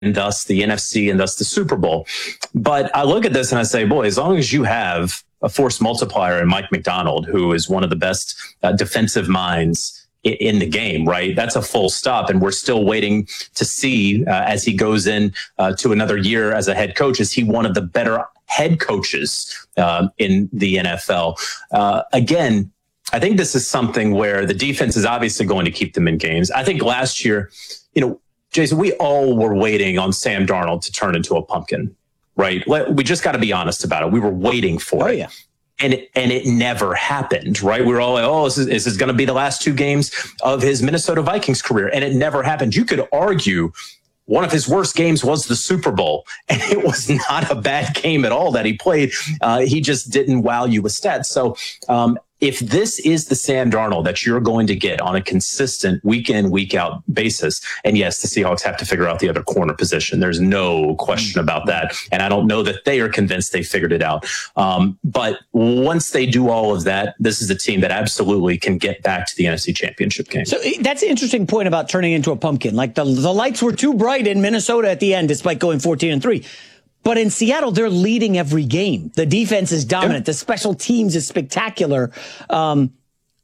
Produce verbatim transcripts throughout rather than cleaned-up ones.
and thus the N F C and thus the Super Bowl. But I look at this and I say, boy, as long as you have a force multiplier in Mike Macdonald, who is one of the best uh, defensive minds in the game, right? That's a full stop. And we're still waiting to see uh, as he goes in uh, to another year as a head coach, is he one of the better head coaches uh, in the N F L? Uh, again, I think this is something where the defense is obviously going to keep them in games. I think last year, you know, Jason, we all were waiting on Sam Darnold to turn into a pumpkin, right? We just got to be honest about it. We were waiting for oh, it. Yeah. And it, and it never happened, right? We were all like, oh, this is, this is going to be the last two games of his Minnesota Vikings career. And it never happened. You could argue one of his worst games was the Super Bowl, and it was not a bad game at all that he played. Uh, he just didn't wow you with stats. So um, if this is the Sam Darnold that you're going to get on a consistent week in, week out basis, and yes, the Seahawks have to figure out the other corner position. There's no question about that. And I don't know that they are convinced they figured it out. Um, but once they do all of that, this is a team that absolutely can get back to the N F C Championship game. So that's an interesting point about turning into a pumpkin. Like the, the lights were too bright in Minnesota at the end, despite going fourteen and three. But in Seattle, they're leading every game. The defense is dominant. The special teams is spectacular. Um,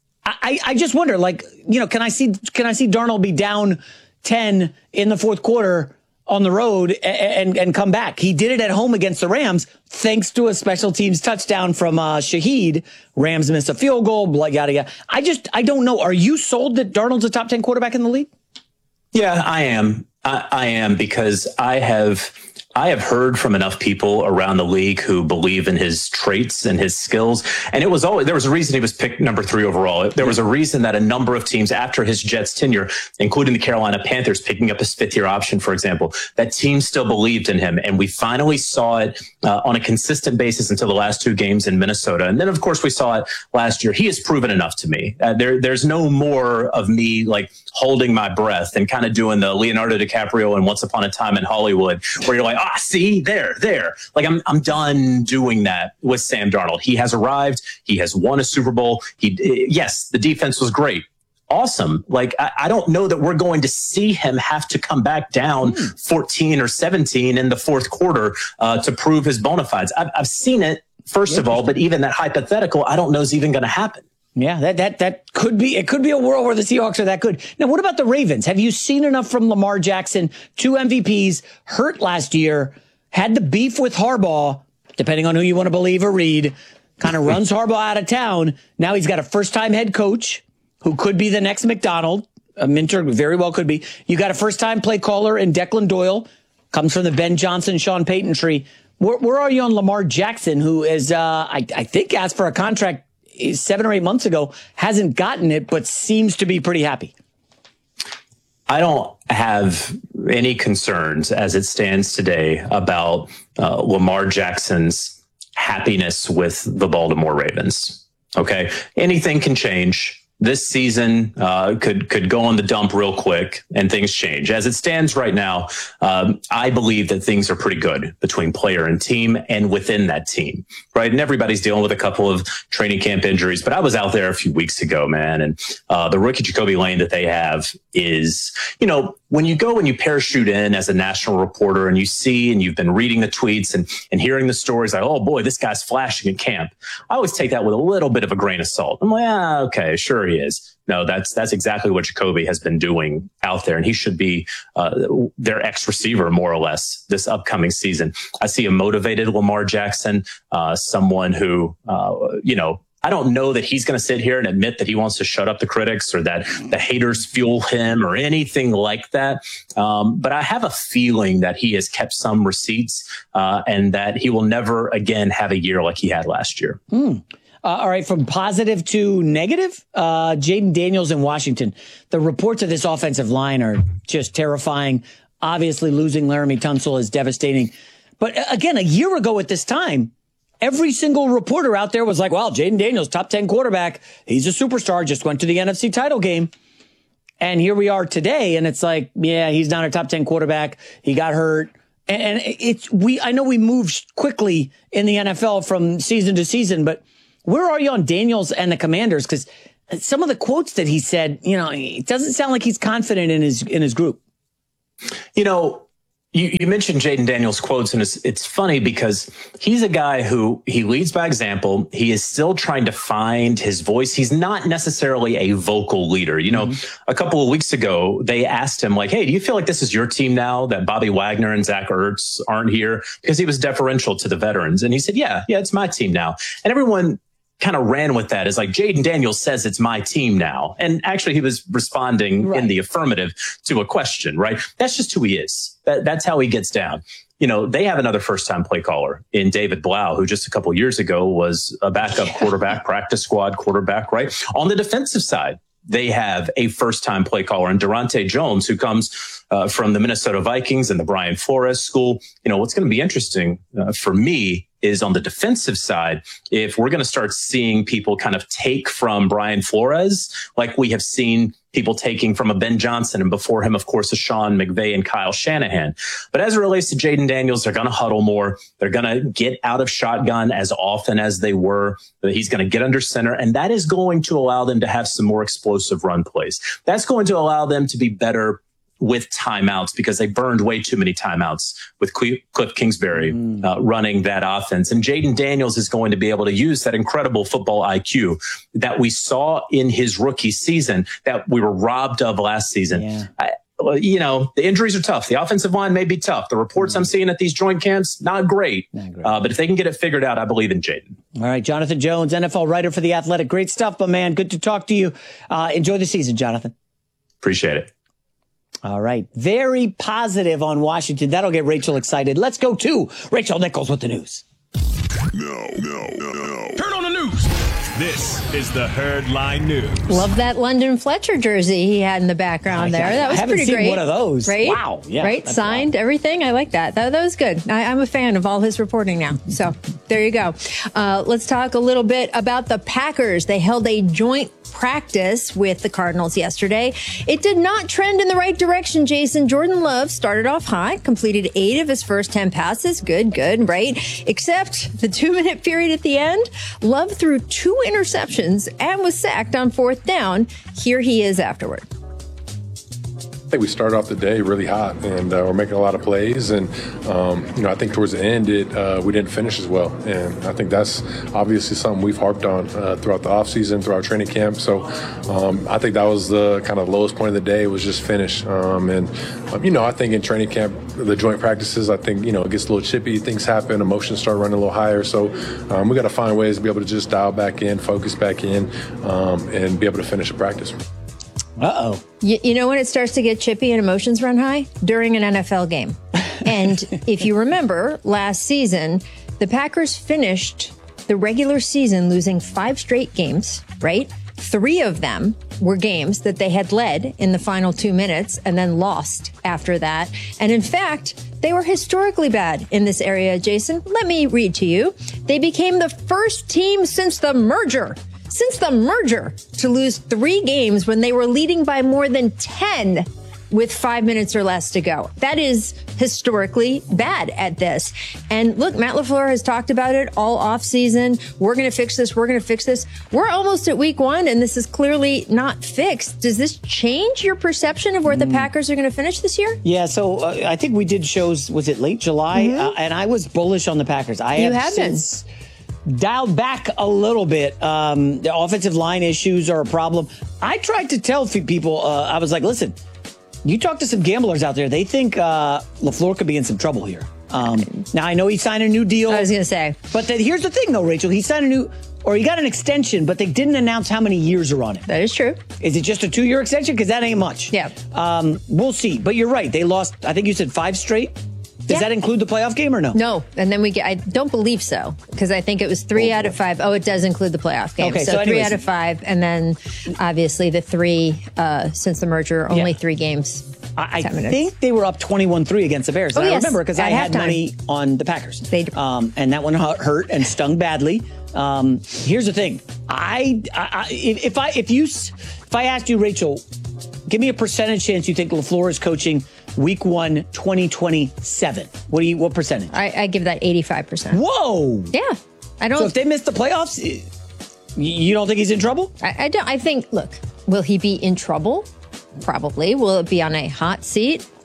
I, I just wonder, like, you know, can I see can I see Darnold be down ten in the fourth quarter on the road and, and, and come back? He did it at home against the Rams, thanks to a special teams touchdown from uh, Shaheed. Rams missed a field goal, blah, yada, yada. I just, I don't know. Are you sold that Darnold's a top ten quarterback in the league? Yeah, I am. I, I am because I have... I have heard from enough people around the league who believe in his traits and his skills. And it was always, there was a reason he was picked number three overall. There was a reason that a number of teams after his Jets tenure, including the Carolina Panthers picking up his fifth year option, for example, that team still believed in him. And we finally saw it uh, on a consistent basis until the last two games in Minnesota. And then, of course, we saw it last year. He has proven enough to me. Uh, there, there's no more of me like holding my breath and kind of doing the Leonardo DiCaprio and Once Upon a Time in Hollywood, where you're like, ah, see, there, there. Like, I'm I'm done doing that with Sam Darnold. He has arrived. He has won a Super Bowl. He, yes, the defense was great. Awesome. Like, I, I don't know that we're going to see him have to come back down mm. fourteen or seventeen in the fourth quarter uh, to prove his bona fides. I've, I've seen it, first of all, but even that hypothetical, I don't know is even going to happen. Yeah, that that that could be, it could be a world where the Seahawks are that good. Now, what about the Ravens? Have you seen enough from Lamar Jackson? Two M V Ps, hurt last year, had the beef with Harbaugh, depending on who you want to believe or read, kind of runs Harbaugh out of town. Now he's got a first-time head coach who could be the next Macdonald. A Minter very well could be. You got a first-time play caller in Declan Doyle, comes from the Ben Johnson, Sean Payton tree. Where, where are you on Lamar Jackson, who is, uh, I, I think, asked for a contract seven or eight months ago, hasn't gotten it, but seems to be pretty happy? I don't have any concerns as it stands today about uh, Lamar Jackson's happiness with the Baltimore Ravens. Okay. Anything can change. This season uh, could could go on the dump real quick and things change. As it stands right now, um, I believe that things are pretty good between player and team and within that team, right? And everybody's dealing with a couple of training camp injuries, but I was out there a few weeks ago, man, and uh, the rookie Jacoby Lane that they have is, you know, when you go and you parachute in as a national reporter and you see and you've been reading the tweets and, and hearing the stories like, oh boy, this guy's flashing in camp. I always take that with a little bit of a grain of salt. I'm like, ah, okay, sure he is. No, that's that's exactly what Jacoby has been doing out there. And he should be uh, their ex-receiver, more or less, this upcoming season. I see a motivated Lamar Jackson, uh, someone who, uh, you know, I don't know that he's going to sit here and admit that he wants to shut up the critics or that the haters fuel him or anything like that. Um, but I have a feeling that he has kept some receipts uh, and that he will never again have a year like he had last year. Mm. Uh, all right, from positive to negative, uh, Jaden Daniels in Washington. The reports of this offensive line are just terrifying. Obviously, losing Laramie Tunsil is devastating. But again, a year ago at this time, every single reporter out there was like, well, Jaden Daniels, top ten quarterback. He's a superstar, just went to the N F C title game. And here we are today, and it's like, yeah, he's not a top ten quarterback. He got hurt. And, and it's, we, I know we move quickly in the N F L from season to season, but where are you on Daniels and the Commanders? Because some of the quotes that he said, you know, it doesn't sound like he's confident in his, in his group. You know, You, you mentioned Jaden Daniels' quotes, and it's, it's funny because he's a guy who he leads by example. He is still trying to find his voice. He's not necessarily a vocal leader. You know, mm-hmm. a couple of weeks ago, they asked him like, hey, do you feel like this is your team now that Bobby Wagner and Zach Ertz aren't here? Because he was deferential to the veterans. And he said, yeah, yeah, it's my team now. And everyone kind of ran with that as like Jaden Daniels says it's my team now. And actually he was responding right. in the affirmative to a question, right? That's just who he is. That, that's how he gets down. You know, they have another first time play caller in David Blau, who just a couple of years ago was a backup quarterback, practice squad quarterback, right? On the defensive side, they have a first time play caller in Durante Jones, who comes uh, from the Minnesota Vikings and the Brian Flores school. You know, what's going to be interesting uh, for me is on the defensive side, if we're going to start seeing people kind of take from Brian Flores, like we have seen people taking from a Ben Johnson, and before him, of course, a Sean McVay and Kyle Shanahan. But as it relates to Jaden Daniels, they're going to huddle more. They're going to get out of shotgun as often as they were. He's going to get under center, and that is going to allow them to have some more explosive run plays. That's going to allow them to be better with timeouts, because they burned way too many timeouts with Cliff Kingsbury mm. uh, running that offense. And Jaden Daniels is going to be able to use that incredible football I Q that we saw in his rookie season that we were robbed of last season. Yeah. I, you know, the injuries are tough. The offensive line may be tough. The reports mm. I'm seeing at these joint camps, not great. Not great. Uh, but if they can get it figured out, I believe in Jaden. All right. Jonathan Jones, N F L writer for The Athletic. Great stuff, but man, good to talk to you. Uh, enjoy the season, Jonathan. Appreciate it. All right. Very positive on Washington. That'll get Rachel excited. Let's go to Rachel Nichols with the news. No, no, no, no. Turn on the news. This is the Herdline News. Love that London Fletcher jersey he had in the background there. That was I haven't pretty seen great. One of those. Right? Wow. Yeah. Right? Signed, wild. Everything. I like that. That, that was good. I, I'm a fan of all his reporting now. So there you go. Uh, let's talk a little bit about the Packers. They held a joint practice with the Cardinals yesterday. It did not trend in the right direction, Jason. Jordan Love started off hot, completed eight of his first ten passes. Good, good, right? Except the two-minute period at the end, Love threw two interceptions and was sacked on fourth down. Here he is afterward. I think we started off the day really hot, and uh, we're making a lot of plays. And um, you know, I think towards the end, it uh, we didn't finish as well. And I think that's obviously something we've harped on uh, throughout the offseason, throughout training camp. So um, I think that was the kind of lowest point of the day, was just finish. Um, and um, you know, I think in training camp, the joint practices, I think you know it gets a little chippy, things happen, emotions start running a little higher. So um, we got to find ways to be able to just dial back in, focus back in, um, and be able to finish a practice. Uh-oh. You, you know when it starts to get chippy and emotions run high? During an N F L game. And if you remember, last season, the Packers finished the regular season losing five straight games, right? Three of them were games that they had led in the final two minutes and then lost after that. And in fact, they were historically bad in this area, Jason. Let me read to you. They became the first team since the merger Since the merger to lose three games when they were leading by more than ten with five minutes or less to go. That is historically bad at this. And look, Matt LaFleur has talked about it all offseason. We're going to fix this. We're going to fix this. We're almost at week one, and this is clearly not fixed. Does this change your perception of where the Packers are going to finish this year? Yeah, so uh, I think we did shows, was it late July? Mm-hmm. Uh, and I was bullish on the Packers. I you have, have since dialed back a little bit. Um, the offensive line issues are a problem. I tried to tell people, uh, I was like, listen, you talk to some gamblers out there, they think uh, LaFleur could be in some trouble here. Um, now, I know he signed a new deal. I was going to say. But the, here's the thing, though, Rachel. He signed a new, or he got an extension, but they didn't announce how many years are on it. That is true. Is it just a two-year extension? Because that ain't much. Yeah. Um, we'll see. But you're right. They lost, I think you said five straight? Does yeah. that include the playoff game or no? No. And then we get, I don't believe so, because I think it was three oh, out of five. Oh, it does include the playoff game. Okay, so so three anyways. out of five. And then obviously the three uh, since the merger, only Yeah. three games. I, I think they were up twenty-one three against the Bears. Oh, And I yes, remember because I at had halftime. money on the Packers. They- um, and that one hurt and stung badly. Um, here's the thing. I, I, I if, if I if you if I asked you, Rachel, give me a percentage chance you think LaFleur is coaching week one, twenty twenty-seven. What do you what percentage? I, I give that eighty-five percent. Whoa. Yeah. I don't So if they miss the playoffs, you don't think he's in trouble? I, I don't I think look, will he be in trouble? Probably. Will it be on a hot seat?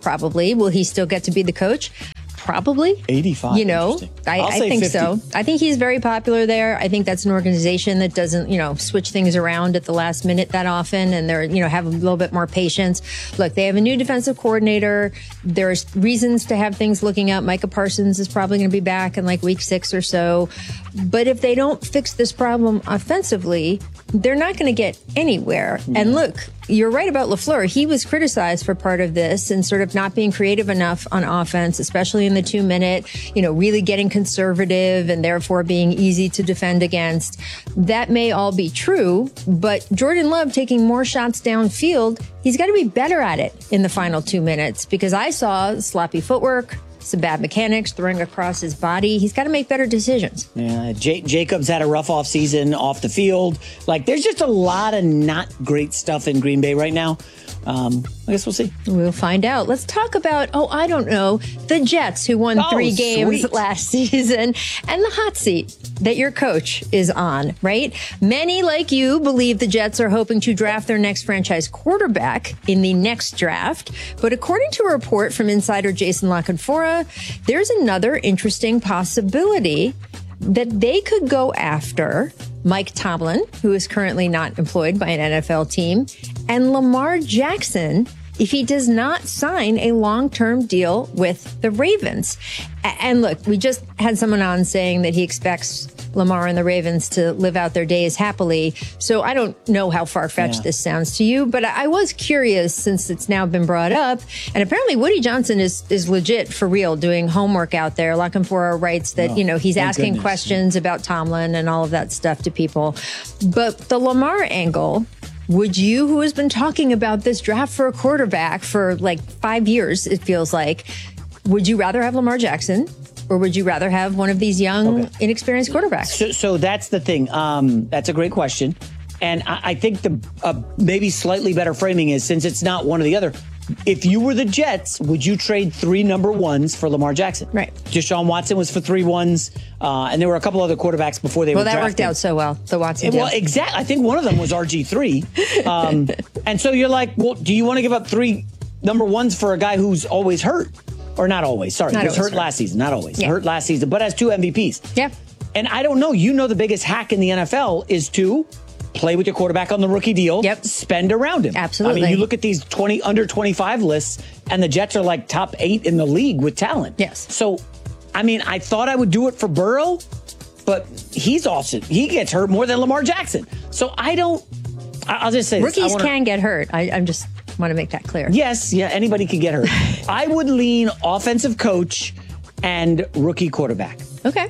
Probably. Will he still get to be the coach? Probably. eighty-five. You know, I, I think fifty. So. I think he's very popular there. I think that's an organization that doesn't, you know, switch things around at the last minute that often. And they're, you know, have a little bit more patience. Look, they have a new defensive coordinator. There's reasons to have things looking up. Micah Parsons is probably going to be back in like week six or so. But if they don't fix this problem offensively, they're not going to get anywhere. Mm. And look, you're right about LaFleur. He was criticized for part of this and sort of not being creative enough on offense, especially in the two minute, you know, really getting conservative and therefore being easy to defend against. That may all be true, but Jordan Love taking more shots downfield, he's got to be better at it in the final two minutes because I saw sloppy footwork, some bad mechanics, throwing across his body. He's got to make better decisions. Yeah, J- Jacobs had a rough off season off the field. Like, there's just a lot of not great stuff in Green Bay right now. Um, I guess we'll see. We'll find out. Let's talk about, oh, I don't know, the Jets who won oh, three games sweet. last season and the hot seat that your coach is on, right? Many, like you, believe the Jets are hoping to draft their next franchise quarterback in the next draft. But according to a report from insider Jason La Canfora, there's another interesting possibility that they could go after Mike Tomlin, who is currently not employed by an N F L team, and Lamar Jackson if he does not sign a long-term deal with the Ravens. And look, we just had someone on saying that he expects Lamar and the Ravens to live out their days happily. So I don't know how far-fetched yeah. this sounds to you, but I was curious since it's now been brought up. And apparently Woody Johnson is is legit for real doing homework out there. La Canfora writes that, oh, you know, he's asking goodness. questions about Tomlin and all of that stuff to people. But the Lamar angle, would you, who has been talking about this draft for a quarterback for like five years, it feels like, would you rather have Lamar Jackson or would you rather have one of these young, okay. inexperienced quarterbacks? So, so that's the thing. Um, that's a great question. And I, I think the uh, maybe slightly better framing is, since it's not one or the other, if you were the Jets, would you trade three number ones for Lamar Jackson? Right. Deshaun Watson was for three ones, uh, and there were a couple other quarterbacks before they well, were drafted. Well, that worked out so well, the Watson deal. Well, exactly. I think one of them was R G three. Um, and so you're like, well, do you want to give up three number ones for a guy who's always hurt? Or not always. Sorry, he was hurt, hurt last season. Not always. Yeah. Hurt last season, but has two M V Ps. Yeah. And I don't know. You know the biggest hack in the N F L is to play with your quarterback on the rookie deal. Yep. Spend around him. Absolutely. I mean, you look at these twenty under twenty-five lists, and the Jets are like top eight in the league with talent. Yes. So, I mean, I thought I would do it for Burrow, but he's awesome. He gets hurt more than Lamar Jackson. So I don't. I'll just say rookies this. Wanna, can get hurt. I, I'm just want to make that clear. Yes. Yeah. Anybody can get hurt. I would lean offensive coach and rookie quarterback. Okay.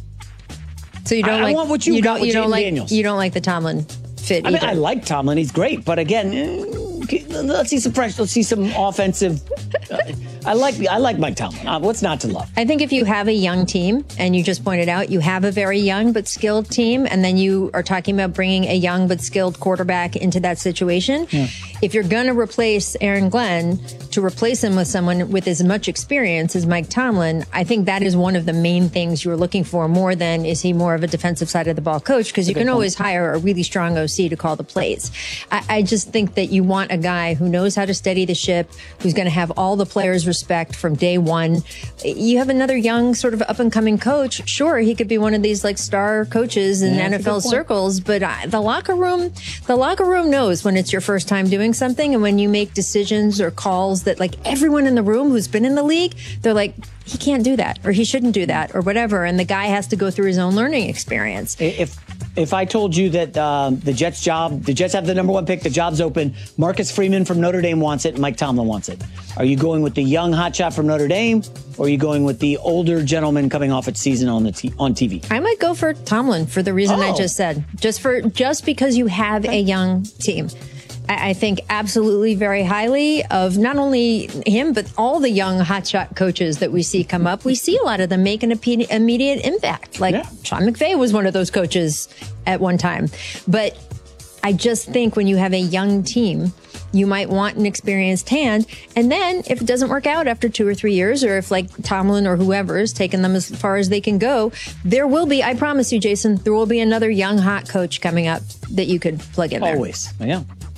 So you don't I, like I want what you, you got don't with you don't Jaden like Daniels. You don't like the Tomlin fit I either. mean, I like Tomlin. He's great, but again, eh, let's see some fresh. Let's see some offensive. Uh, I like I like Mike Tomlin. Uh, what's not to love? I think if you have a young team, and you just pointed out you have a very young but skilled team, and then you are talking about bringing a young but skilled quarterback into that situation, yeah. if you're going to replace Aaron Glenn, to replace him with someone with as much experience as Mike Tomlin, I think that is one of the main things you're looking for, more than is he more of a defensive side of the ball coach, because you can point. always hire a really strong O C to call the plays. I, I just think that you want a guy who knows how to steady the ship, who's going to have all the players' respect from day one. You have another young, sort of up-and-coming coach. Sure, he could be one of these like star coaches in yeah, N F L circles, but uh, the locker room, the locker room knows when it's your first time doing something, and when you make decisions or calls that like everyone in the room who's been in the league, they're like, he can't do that, or he shouldn't do that, or whatever, and the guy has to go through his own learning experience. If if I told you that um, the Jets job, the Jets have the number one pick, the job's open, Marcus Freeman from Notre Dame wants it, and Mike Tomlin wants it, are you going with the young hotshot from Notre Dame, or are you going with the older gentleman coming off its season on the t- on T V? I might go for Tomlin for the reason oh. I just said, just for just because you have a young team. I think absolutely very highly of not only him, but all the young hotshot coaches that we see come up. We see a lot of them make an immediate impact. Like yeah. Sean McVay was one of those coaches at one time. But I just think when you have a young team, you might want an experienced hand. And then if it doesn't work out after two or three years, or if like Tomlin or whoever has taken them as far as they can go, there will be, I promise you, Jason, there will be another young hot coach coming up that you could plug in there. Always. Yeah.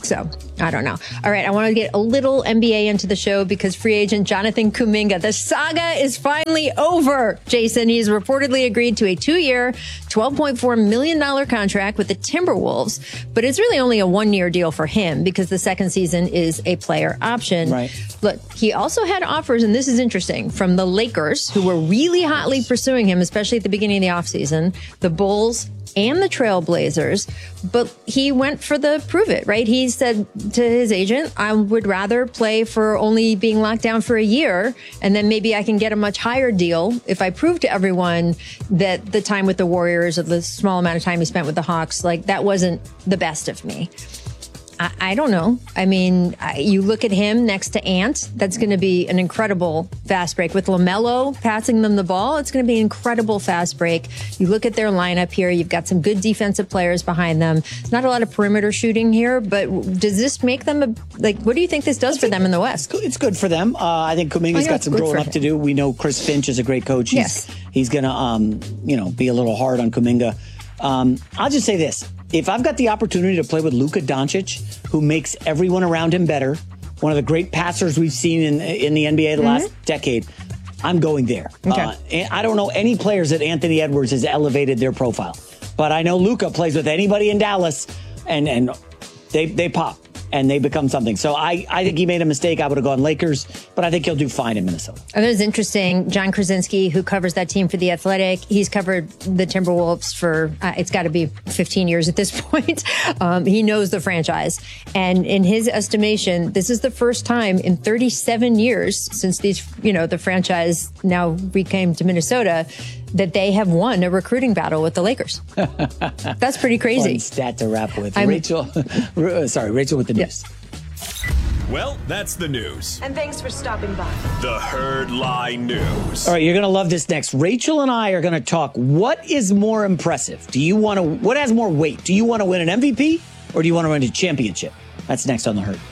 So, I don't know. All right, I want to get a little N B A into the show because free agent Jonathan Kuminga, the saga is finally over. Jason, he's reportedly agreed to a two-year, twelve point four million dollars contract with the Timberwolves, but it's really only a one-year deal for him because the second season is a player option. Right. Look, he also had offers, and this is interesting, from the Lakers, who were really hotly pursuing him, especially at the beginning of the offseason, the Bulls, and the Trailblazers, but he went for the prove it, right? He said to his agent, I would rather play for only being locked down for a year, and then maybe I can get a much higher deal if I prove to everyone that the time with the Warriors or the small amount of time he spent with the Hawks, like that wasn't the best of me. I, I don't know. I mean, I, you look at him next to Ant. That's going to be an incredible fast break. With LaMelo passing them the ball, it's going to be an incredible fast break. You look at their lineup here. You've got some good defensive players behind them. Not a lot of perimeter shooting here, but does this make them, a, like, what do you think this does for them in the West? It's good for them. Uh, I think Kuminga's I know got it's some good growing for up him. to do. We know Chris Finch is a great coach. He's, Yes. He's going to, um, you know, be a little hard on Kuminga. Um, I'll just say this. If I've got the opportunity to play with Luka Doncic, who makes everyone around him better, one of the great passers we've seen in in the N B A the Mm-hmm. last decade, I'm going there. Okay. Uh, and I don't know any players that Anthony Edwards has elevated their profile, but I know Luka plays with anybody in Dallas, and and they they pop and they become something. So I, I think he made a mistake. I would have gone Lakers, but I think he'll do fine in Minnesota. And it was interesting. John Krasinski, who covers that team for The Athletic, he's covered the Timberwolves for, uh, it's got to be fifteen years at this point. Um, he knows the franchise. And in his estimation, this is the first time in thirty-seven years since these, you know, the franchise now recame to Minnesota that they have won a recruiting battle with the Lakers. That's pretty crazy. Fun stat to wrap with. I'm- Rachel, sorry, Rachel with the news. Well, that's the news. And thanks for stopping by. The Herd Lie News. All right, you're going to love this next. Rachel and I are going to talk. What is more impressive? Do you want to, what has more weight? Do you want to win an M V P or do you want to win a championship? That's next on The Herd.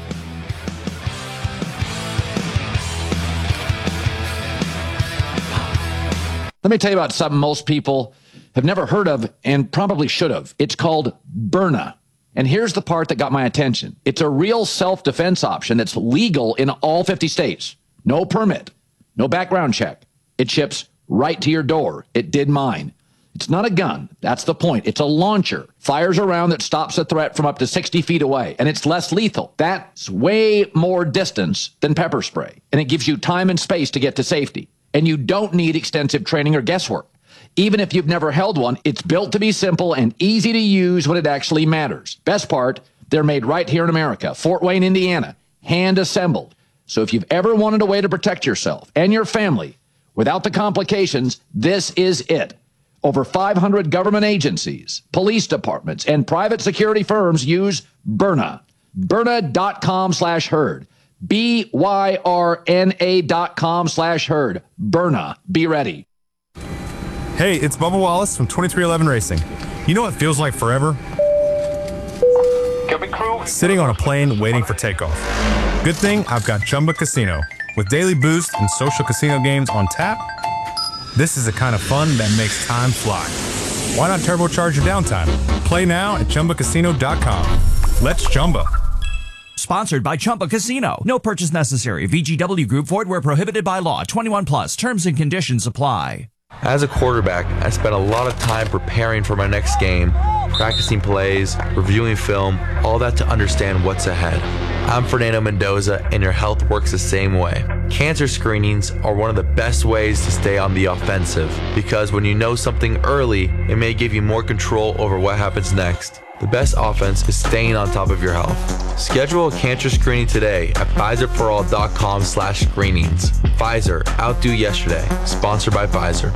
Let me tell you about something most people have never heard of and probably should have. It's called Byrna. And here's the part that got my attention. It's a real self-defense option that's legal in all fifty states. No permit, no background check. It ships right to your door. It did mine. It's not a gun. That's the point. It's a launcher. Fires a round that stops a threat from up to sixty feet away. And it's less lethal. That's way more distance than pepper spray. And it gives you time and space to get to safety. And you don't need extensive training or guesswork. Even if you've never held one, it's built to be simple and easy to use when it actually matters. Best part, they're made right here in America, Fort Wayne, Indiana, hand assembled. So if you've ever wanted a way to protect yourself and your family without the complications, this is it. Over five hundred government agencies, police departments, and private security firms use Byrna. Byrna.com slash herd. B Y R N A dot com slash herd. Byrna. Be ready. Hey, it's Bubba Wallace from twenty-three eleven Racing. You know what feels like forever? Sitting on a plane waiting for takeoff. Good thing I've got Chumba Casino. With daily boost and social casino games on tap, this is the kind of fun that makes time fly. Why not turbocharge your downtime? Play now at Chumba Casino dot com. Let's Chumba. Sponsored by Chumba Casino. No purchase necessary. V G W Group. Void where prohibited by law. twenty-one plus. Terms and conditions apply. As a quarterback, I spent a lot of time preparing for my next game, practicing plays, reviewing film, all that to understand what's ahead. I'm Fernando Mendoza, and your health works the same way. Cancer screenings are one of the best ways to stay on the offensive, because when you know something early, it may give you more control over what happens next. The best offense is staying on top of your health. Schedule a cancer screening today at Pfizer For All dot com slash screenings. Pfizer, outdo yesterday. Sponsored by Pfizer.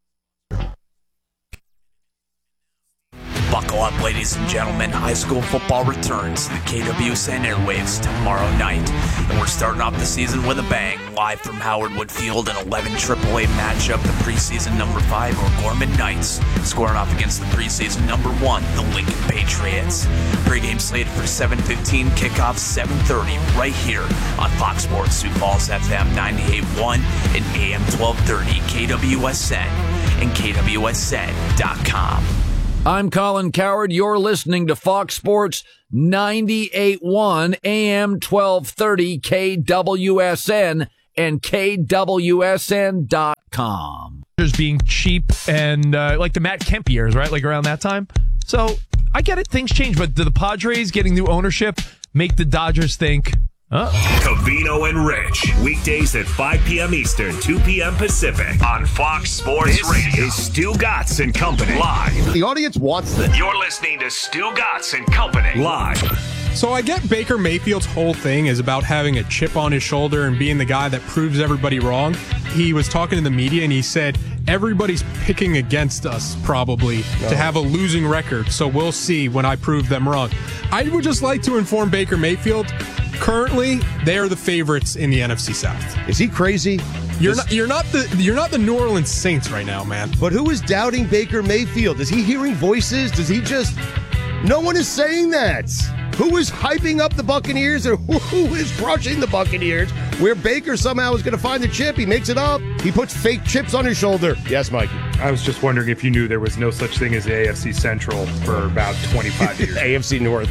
Buckle up, ladies and gentlemen. High school football returns to the K W S N airwaves tomorrow night. And we're starting off the season with a bang. Live from Howard Wood Field, an eleven triple A matchup. The preseason number five, O'Gorman Knights, scoring off against the preseason number one, the Lincoln Patriots. Pre-game slated for seven fifteen, kickoff seven thirty, right here on Fox Sports Sioux Falls F M ninety-eight point one and A M twelve thirty, K W S N and K W S N dot com. I'm Colin Cowherd. You're listening to Fox Sports ninety-eight point one A M twelve thirty K W S N and K W S N dot com. Being cheap and uh, like the Matt Kemp years, right? Like around that time. So I get it. Things change, but do the Padres getting new ownership make the Dodgers think, huh? Covino and Rich, weekdays at five p.m. Eastern, two p.m. Pacific on Fox Sports this Radio. Is Stu Gatz and Company live. The audience wants this. You're listening to Stu Gatz and Company live. So I get Baker Mayfield's whole thing is about having a chip on his shoulder and being the guy that proves everybody wrong. He was talking to the media and he said, everybody's picking against us probably no. to have a losing record. So we'll see when I prove them wrong. I would just like to inform Baker Mayfield, currently they are the favorites in the N F C South. Is he crazy? You're is, not you're not the you're not the New Orleans Saints right now, man. But who is doubting Baker Mayfield? Is he hearing voices? Does he just No one is saying that. Who is hyping up the Buccaneers or who is crushing the Buccaneers? Where Baker somehow is going to find the chip. He makes it up. He puts fake chips on his shoulder. Yes, Mikey. I was just wondering if you knew there was no such thing as the A F C Central for about twenty-five years. A F C North.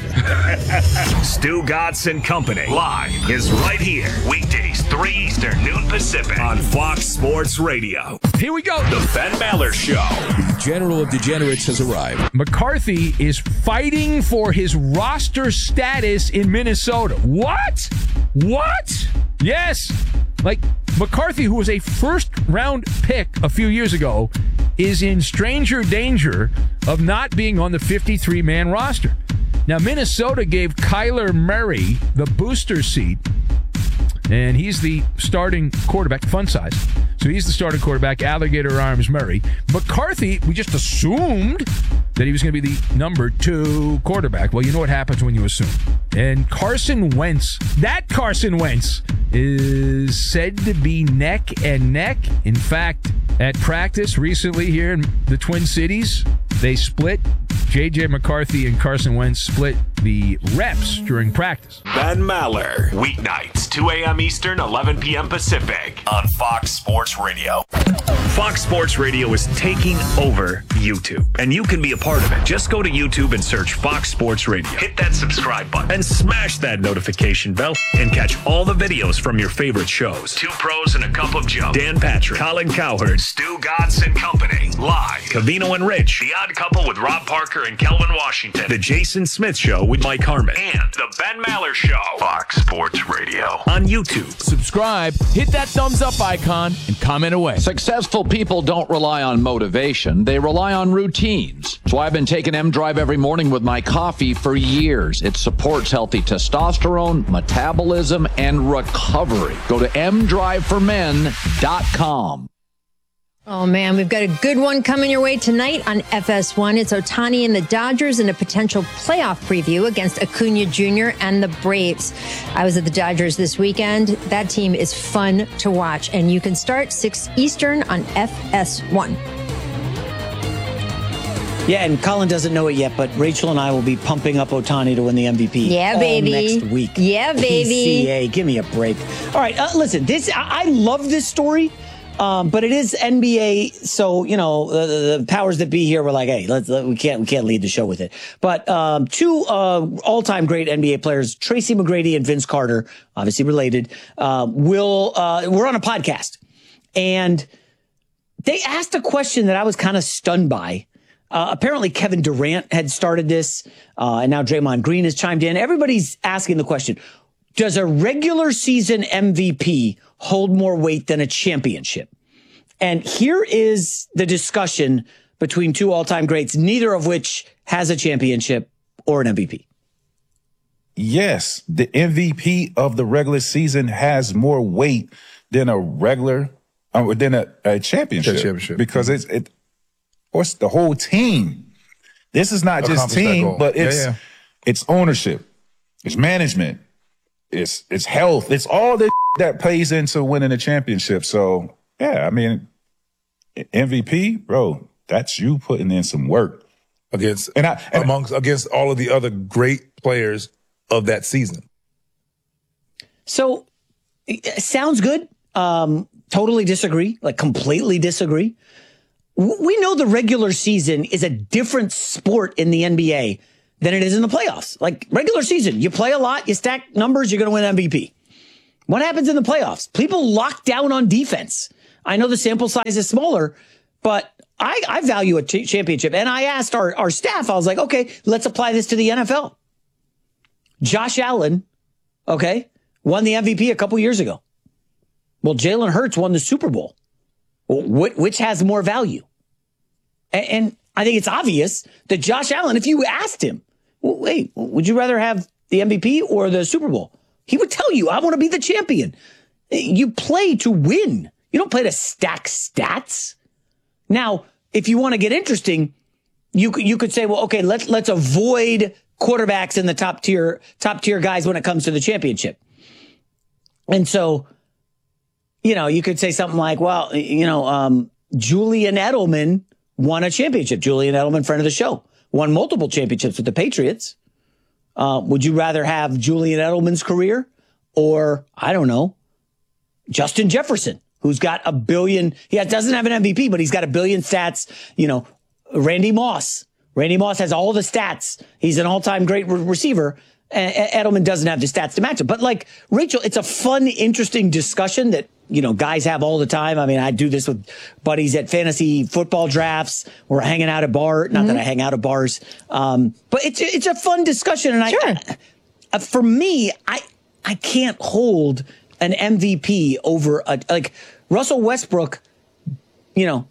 Stu Gatz and Company live is right here. Weekdays, three Eastern, noon Pacific on Fox Sports Radio. Here we go. The Ben Maller Show. The General of Degenerates has arrived. McCarthy is fighting for his roster status in Minnesota. What? What? Yes. Like, McCarthy, who was a first-round pick a few years ago, is in stranger danger of not being on the fifty-three man roster. Now, Minnesota gave Kyler Murray the booster seat, and he's the starting quarterback, fun size. So he's the starting quarterback, Alligator Arms Murray. McCarthy, we just assumed that he was going to be the number two quarterback. Well, you know what happens when you assume. And Carson Wentz, that Carson Wentz, is said to be neck and neck. In fact, at practice recently here in the Twin Cities, they split. J J McCarthy and Carson Wentz split the reps during practice. Ben Maller, weeknights, two a.m. Eastern, eleven p.m. Pacific on Fox Sports Radio. Fox Sports Radio is taking over YouTube, and you can be a part of it. Just go to YouTube and search Fox Sports Radio. Hit that subscribe button and smash that notification bell and catch all the videos from your favorite shows. Two Pros and a Cup of Joe. Dan Patrick, Colin Cowherd, Stu Gatz and Company. Live. Covino and Rich. The Odd Couple with Rob Parker and Kelvin Washington. The Jason Smith Show with Mike Harmon. And the Ben Maller Show. Fox Sports Radio on YouTube. Subscribe, hit that thumbs up icon, and comment away. Successful people don't rely on motivation. They rely on routines. That's why I've been taking M-Drive every morning with my coffee for years. It supports healthy testosterone, metabolism, and recovery. Go to m drive for men dot com. Oh, man, we've got a good one coming your way tonight on F S one. It's Ohtani and the Dodgers in a potential playoff preview against Acuna Junior and the Braves. I was at the Dodgers this weekend. That team is fun to watch, and you can start six Eastern on F S one. Yeah, and Colin doesn't know it yet, but Rachel and I will be pumping up Ohtani to win the M V P. Yeah, all baby. Next week. Yeah, baby. P C A, give me a break. All right, uh, listen, this I, I love this story. Um, but it is N B A, so you know the, the powers that be here were like, "Hey, let's let, we can't we can't lead the show with it." But um, two uh, all-time great N B A players, Tracy McGrady and Vince Carter, obviously related, uh, will uh, we're on a podcast, and they asked a question that I was kind of stunned by. Uh, apparently, Kevin Durant had started this, uh, and now Draymond Green has chimed in. Everybody's asking the question: does a regular season M V P hold more weight than a championship? And here is the discussion between two all-time greats, neither of which has a championship or an M V P. Yes, the M V P of the regular season has more weight than a regular, uh, than a, a championship, championship. because it's it, what's the whole team. This is not just team, but it's yeah, yeah. it's ownership, it's management, it's it's health, it's all the that plays into winning a championship. So yeah, I mean, M V P, bro, that's you putting in some work against and I and amongst against all of the other great players of that season. So it sounds good. Um, totally disagree, like completely disagree. we know the regular season is a different sport in the N B A than it is in the playoffs. Like regular season, you play a lot, you stack numbers, you're going to win M V P. What happens in the playoffs? People lock down on defense. I know the sample size is smaller, but I, I value a t- championship. And I asked our, our staff, I was like, okay, let's apply this to the N F L. Josh Allen, okay, won the M V P a couple years ago. Well, Jalen Hurts won the Super Bowl. Well, wh- which has more value? And, and I think it's obvious that Josh Allen, if you asked him, well, wait, would you rather have the M V P or the Super Bowl? He would tell you, I want to be the champion. You play to win. You don't play to stack stats. Now, if you want to get interesting, you could, you could say, well, okay, let's, let's avoid quarterbacks in the top tier, top tier guys when it comes to the championship. And so, you know, you could say something like, well, you know, um, Julian Edelman won a championship. Julian Edelman, friend of the show, won multiple championships with the Patriots. Uh, would you rather have Julian Edelman's career or, I don't know, Justin Jefferson, who's got a billion, he doesn't have an M V P, but he's got a billion stats, you know, Randy Moss. Randy Moss has all the stats. He's an all-time great re- receiver. And Edelman doesn't have the stats to match it. But like, Rachel, it's a fun, interesting discussion that, you know, guys have all the time. I mean, I do this with buddies at fantasy football drafts. We're hanging out at bar. Not mm-hmm. that I hang out at bars. Um, but it's, it's a fun discussion. And sure. I, I, for me, I, I can't hold an M V P over a, like Russell Westbrook, you know,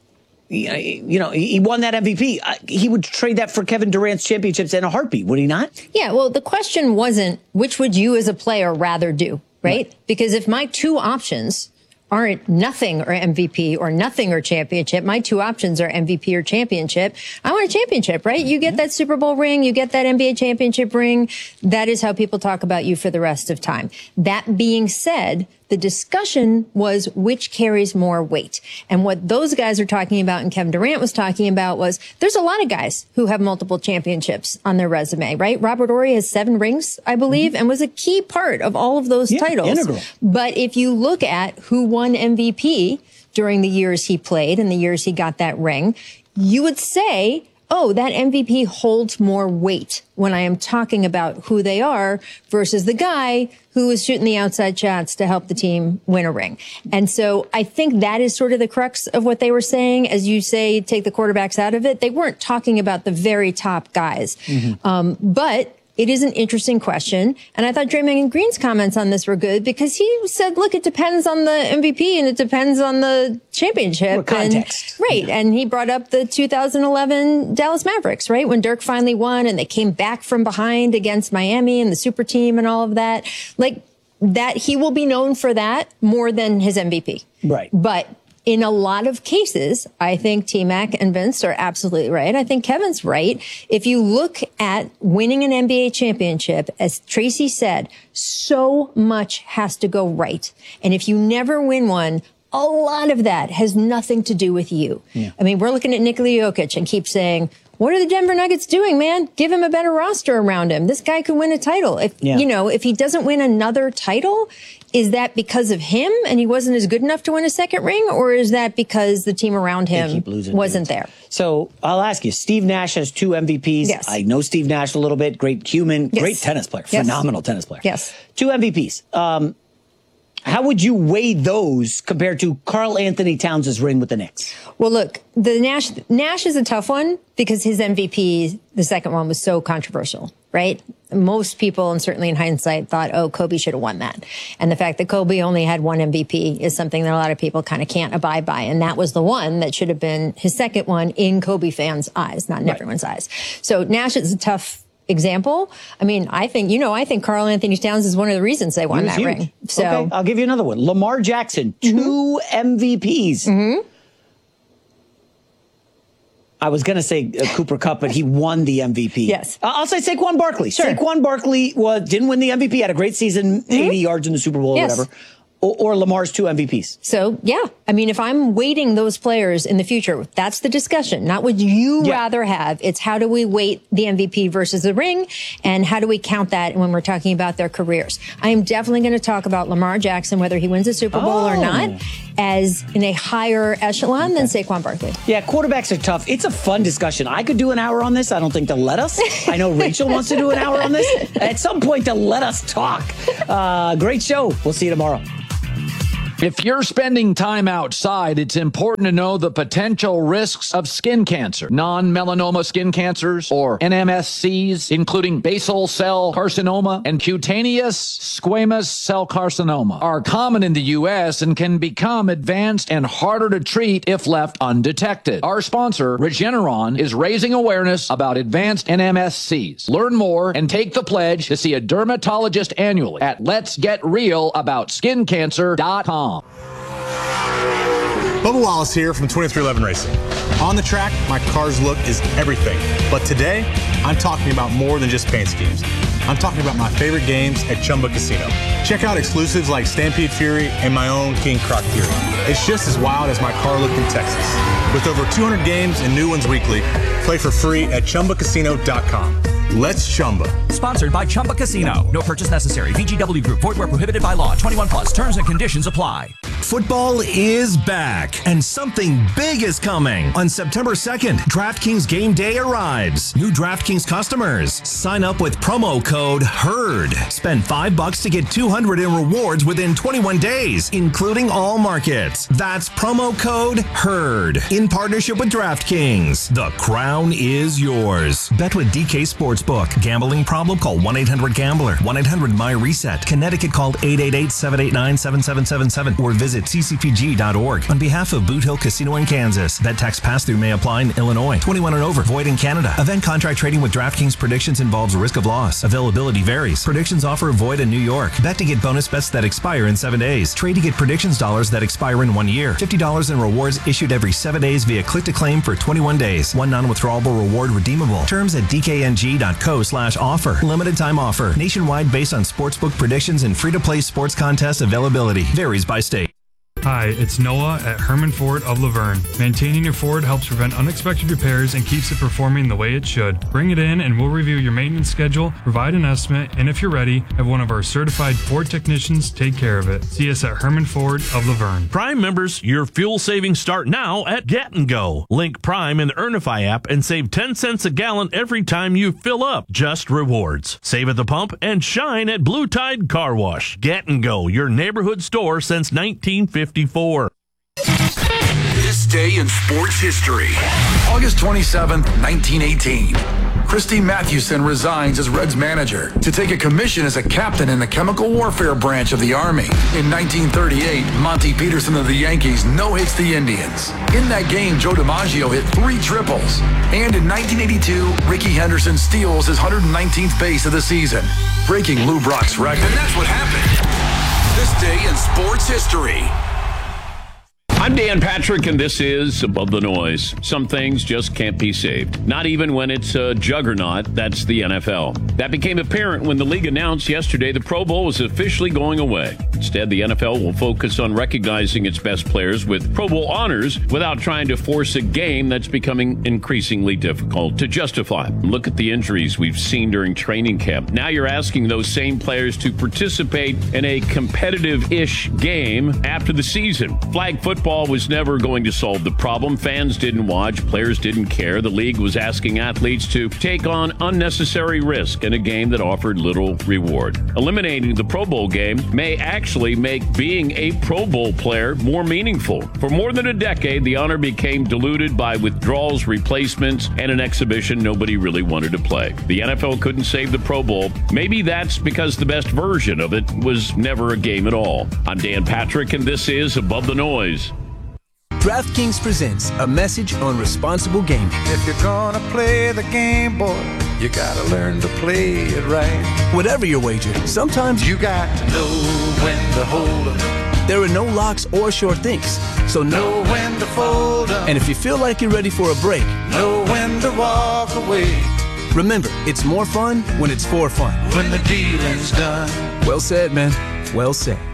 you know, he won that M V P. He would trade that for Kevin Durant's championships in a heartbeat, would he not? Yeah, well, the question wasn't which would you as a player rather do, right? right. Because if my two options aren't nothing or M V P or nothing or championship, my two options are M V P or championship, I want a championship, right? You get that Super Bowl ring, you get that N B A championship ring. That is how people talk about you for the rest of time. That being said, the discussion was which carries more weight. And what those guys are talking about and Kevin Durant was talking about was there's a lot of guys who have multiple championships on their resume, right? Robert Horry has seven rings, I believe, mm-hmm. and was a key part of all of those yeah, titles. Integral. But if you look at who won M V P during the years he played and the years he got that ring, you would say, oh, that M V P holds more weight when I am talking about who they are versus the guy who was shooting the outside shots to help the team win a ring. And so I think that is sort of the crux of what they were saying. As you say, take the quarterbacks out of it. They weren't talking about the very top guys. Mm-hmm. Um, but it is an interesting question. And I thought Draymond Green's comments on this were good because he said, look, it depends on the M V P and it depends on the championship. What context. And, right. And he brought up the two thousand eleven Dallas Mavericks, right? When Dirk finally won and they came back from behind against Miami and the super team and all of that. Like that, he will be known for that more than his M V P. Right. But in a lot of cases, I think T-Mac and Vince are absolutely right. I think Kevin's right. If you look at winning an N B A championship, as Tracy said, so much has to go right. And if you never win one, a lot of that has nothing to do with you. Yeah. I mean, we're looking at Nikola Jokic and keep saying, what are the Denver Nuggets doing, man? Give him a better roster around him. This guy could win a title. If, yeah. you know, if he doesn't win another title, is that because of him and he wasn't as good enough to win a second ring? Or is that because the team around him wasn't there? So I'll ask you, Steve Nash has two M V Ps. Yes. I know Steve Nash a little bit. Great human, yes. great tennis player, yes. phenomenal tennis player. Yes. Two M V Ps. Um, How would you weigh those compared to Karl Anthony Towns' ring with the Knicks? Well, look, the Nash Nash is a tough one because his M V P, the second one, was so controversial, right? Most people, and certainly in hindsight, thought, oh, Kobe should have won that. And the fact that Kobe only had one M V P is something that a lot of people kind of can't abide by. And that was the one that should have been his second one in Kobe fans' eyes, not in right. everyone's eyes. So Nash is a tough example. I mean, I think, you know, I think Karl Anthony Towns is one of the reasons they won that huge. ring. So okay, I'll give you another one. Lamar Jackson, two mm-hmm. M V Ps. Mm-hmm. I was going to say uh, Cooper Kupp, but he won the M V P. Yes. Uh, I'll say Saquon Barkley. Sure. Saquon Barkley was, didn't win the M V P, had a great season, mm-hmm. eighty yards in the Super Bowl or yes. whatever. or, or Lamar's two M V Ps. So, yeah. I mean, if I'm weighting those players in the future, that's the discussion. Not what you yeah. rather have. It's how do we weight the M V P versus the ring, and how do we count that when we're talking about their careers. I am definitely going to talk about Lamar Jackson, whether he wins a Super Bowl oh. or not, as in a higher echelon than Saquon Barkley. Yeah, quarterbacks are tough. It's a fun discussion. I could do an hour on this. I don't think they'll let us. I know Rachel wants to do an hour on this. At some point, they'll let us talk. Uh, great show. We'll see you tomorrow. If you're spending time outside, it's important to know the potential risks of skin cancer. Non-melanoma skin cancers, or N M S Cs, including basal cell carcinoma and cutaneous squamous cell carcinoma, are common in the U S and can become advanced and harder to treat if left undetected. Our sponsor, Regeneron, is raising awareness about advanced N M S Cs. Learn more and take the pledge to see a dermatologist annually at lets get real about skin cancer dot com. Bubba Wallace here from twenty-three eleven Racing. On the track, my car's look is everything. But today, I'm talking about more than just paint schemes. I'm talking about my favorite games at Chumba Casino. Check out exclusives like Stampede Fury and my own King Croc Fury. It's just as wild as my car looked in Texas. With over two hundred games and new ones weekly, play for free at Chumba Casino dot com. Let's Chumba. Sponsored by Chumba Casino. No purchase necessary. V G W Group. Void where prohibited by law. twenty-one plus. Terms and conditions apply. Football is back, and something big is coming. On September second, DraftKings Game Day arrives. New DraftKings customers, sign up with promo code HERD. Spend five bucks to get two hundred in rewards within twenty-one days, including all markets. That's promo code HERD. In partnership with DraftKings, the crown is yours. Bet with D K Sportsbook. Gambling problem? Call one eight hundred gambler. one eight hundred my reset. Connecticut called eight eight eight, seven eight nine, seven seven seven seven or visit c c p g dot org. On behalf of Boot Hill Casino in Kansas, bet tax pass-through may apply in Illinois. twenty-one and over. Void in Canada. Event contract trading with DraftKings predictions involves risk of loss. Availability varies. Predictions offer void in New York. Bet to get bonus bets that expire in seven days. Trade to get predictions dollars that expire in one year. fifty dollars in rewards issued every seven days via click to claim for twenty-one days. One non-withdrawable reward redeemable. Terms at d k n g dot co slash offer. Limited time offer. Nationwide based on sportsbook predictions and free-to-play sports contest availability. Varies by state. Hi, it's Noah at Herman Ford of Laverne. Maintaining your Ford helps prevent unexpected repairs and keeps it performing the way it should. Bring it in and we'll review your maintenance schedule, provide an estimate, and if you're ready, have one of our certified Ford technicians take care of it. See us at Herman Ford of Laverne. Prime members, your fuel savings start now at Get and Go. Link Prime in the Earnify app and save ten cents a gallon every time you fill up. Just rewards. Save at the pump and shine at Blue Tide Car Wash. Get and Go, your neighborhood store since nineteen fifty-four. This day in sports history. August twenty-seventh, nineteen eighteen. Christy Mathewson resigns as Reds manager to take a commission as a captain in the chemical warfare branch of the Army. In nineteen thirty-eight, Monty Peterson of the Yankees no-hits the Indians. In that game, Joe DiMaggio hit three triples. And in nineteen eighty-two, Ricky Henderson steals his one hundred nineteenth base of the season, breaking Lou Brock's record. And that's what happened. This day in sports history. I'm Dan Patrick, and this is Above the Noise. Some things just can't be saved, not even when it's a juggernaut. That's the N F L. That became apparent when the league announced yesterday the Pro Bowl was officially going away. Instead, the N F L will focus on recognizing its best players with Pro Bowl honors without trying to force a game that's becoming increasingly difficult to justify. Look at the injuries we've seen during training camp. Now you're asking those same players to participate in a competitive-ish game after the season. Flag football was never going to solve the problem. Fans didn't watch. Players didn't care. The league was asking athletes to take on unnecessary risk in a game that offered little reward. Eliminating the Pro Bowl game may actually make being a Pro Bowl player more meaningful. For more than a decade, the honor became diluted by withdrawals, replacements, and an exhibition nobody really wanted to play. The N F L couldn't save the Pro Bowl. Maybe that's because the best version of it was never a game at all. I'm Dan Patrick, and this is Above the Noise. DraftKings presents a message on responsible gaming. If you're gonna play the game, boy, you gotta learn to play it right. Whatever your wager, sometimes you got to know when to hold 'em. There are no locks or sure things, so know when to fold 'em. And if you feel like you're ready for a break, know when to walk away. Remember, it's more fun when it's for fun. When the dealing's done. Well said, man. Well said.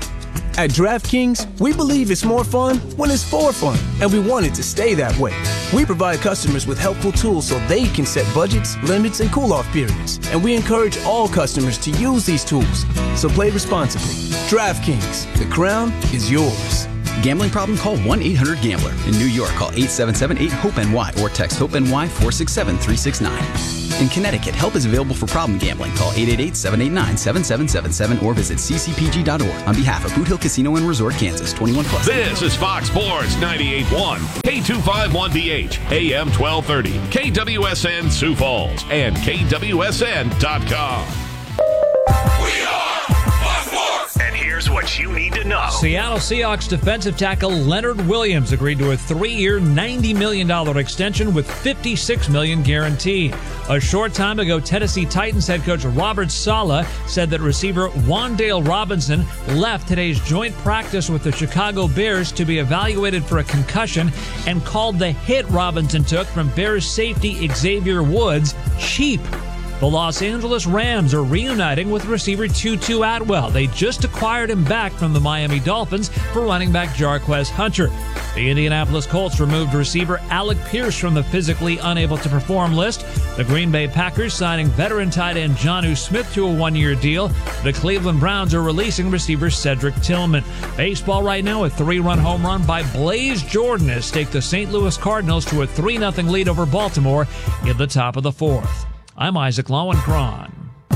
At DraftKings, we believe it's more fun when it's for fun, and we want it to stay that way. We provide customers with helpful tools so they can set budgets, limits, and cool-off periods, and we encourage all customers to use these tools. So play responsibly. DraftKings, the crown is yours. Gambling problem? Call one eight hundred gambler. In New York, call eight seven seven eight hope N Y or text HOPE-NY four six seven three six nine. In Connecticut, help is available for problem gambling. Call eight eight eight seven eight nine seven seven seven seven or visit c c p g dot org. On behalf of Boot Hill Casino and Resort, Kansas, twenty-one plus. This is Fox Sports ninety-eight point one, K two fifty-one B H, A M twelve thirty, K W S N Sioux Falls, and K W S N dot com. We are Fox Sports. And here's what you need to know. Seattle Seahawks defensive tackle Leonard Williams agreed to a three-year, ninety million dollars extension with fifty-six million dollars guaranteed. A short time ago, Tennessee Titans head coach Robert Saleh said that receiver Wan'Dale Robinson left today's joint practice with the Chicago Bears to be evaluated for a concussion and called the hit Robinson took from Bears safety Xavier Woods cheap. The Los Angeles Rams are reuniting with receiver Tutu Atwell. They just acquired him back from the Miami Dolphins for running back Jarquez Hunter. The Indianapolis Colts removed receiver Alec Pierce from the physically unable to perform list. The Green Bay Packers signing veteran tight end Jonnu Smith to a one-year deal. The Cleveland Browns are releasing receiver Cedric Tillman. Baseball right now, a three-run home run by Blaze Jordan has staked the Saint Louis Cardinals to a three nothing lead over Baltimore in the top of the fourth. I'm Isaac Lowenkron.